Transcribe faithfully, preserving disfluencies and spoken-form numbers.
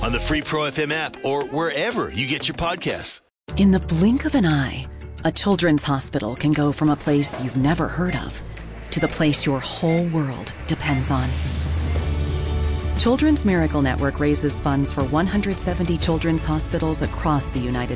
on the Free Pro F M app or wherever you get your podcasts. In the blink of an eye, a children's hospital can go from a place you've never heard of to the place your whole world depends on. Children's Miracle Network raises funds for one hundred seventy children's hospitals across the United